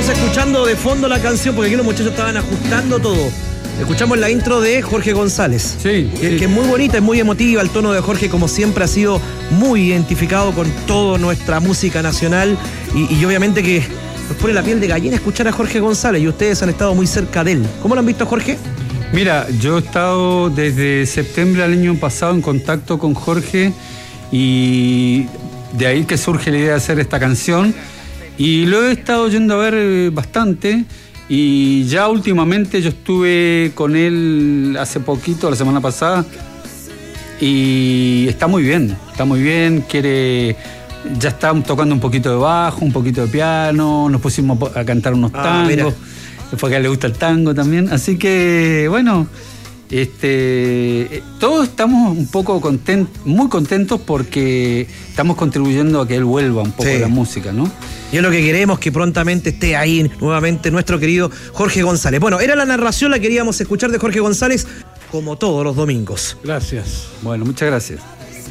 Estamos escuchando de fondo la canción porque aquí los muchachos estaban ajustando todo. Escuchamos la intro de Jorge González. Sí, que es muy bonita, es muy emotiva. El tono de Jorge, como siempre, ha sido muy identificado con toda nuestra música nacional. Y obviamente que nos pone la piel de gallina escuchar a Jorge González. Y ustedes han estado muy cerca de él. ¿Cómo lo han visto, Jorge? Mira, yo he estado desde septiembre del año pasado en contacto con Jorge y de ahí que surge la idea de hacer esta canción. Y lo he estado yendo a ver bastante y ya últimamente yo estuve con él hace poquito, la semana pasada, y está muy bien, ya está tocando un poquito de bajo, un poquito de piano, nos pusimos a cantar unos tangos, porque a él le gusta el tango también, así que bueno, todos estamos un poco muy contentos porque estamos contribuyendo a que él vuelva un poco a la música, ¿no? Y es lo que queremos, que prontamente esté ahí nuevamente nuestro querido Jorge González. Bueno, era la narración, la queríamos escuchar de Jorge González, como todos los domingos. Gracias. Bueno, muchas gracias.